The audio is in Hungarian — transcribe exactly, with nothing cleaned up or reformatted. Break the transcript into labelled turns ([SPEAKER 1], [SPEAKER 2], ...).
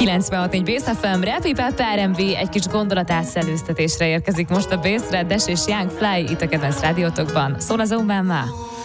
[SPEAKER 1] kilencvenhat négy Base ef em, Rap Hip Hop er and bé, egy kis gondolatátszellőztetésre érkezik most a Base, Reddes és Young Fly itt a kedvenc rádiótokban. Szól az Obama.